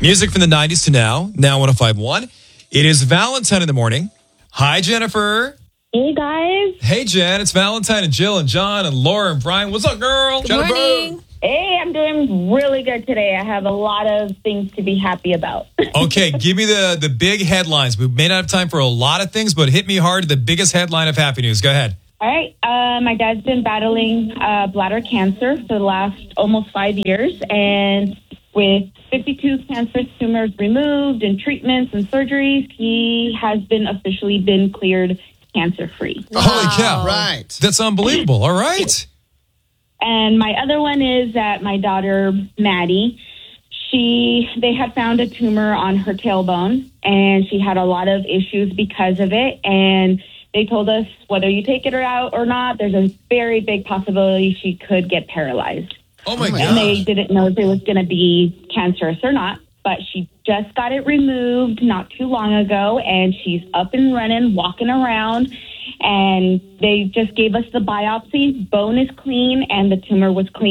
Music from the 90s to now 105.1. It is Valentine in the morning. Hi, Jennifer. Hey, guys. Hey, Jen. It's Valentine and Jill and John and Laura and Brian. What's up, girl? Good morning. Hey, I'm doing really good today. I have a lot of things to be happy about. Okay, give me the big headlines. We may not have time for a lot of things, but hit me hard. The biggest headline of happy news. Go ahead. All right. My dad's been battling bladder cancer for the last almost 5 years. And with 52 cancerous tumors removed and treatments and surgeries, he has been officially been cleared cancer-free. Wow. Holy cow. Right. That's unbelievable. All right. And my other one is that my daughter, Maddie, they had found a tumor on her tailbone, and she had a lot of issues because of it. And they told us whether you take it out or not, there's a very big possibility she could get paralyzed. Oh, my God. And they didn't know if it was going to be cancerous or not. But she just got it removed not too long ago, and she's up and running, walking around. And they just gave us the biopsy. Bone is clean, and the tumor was clean.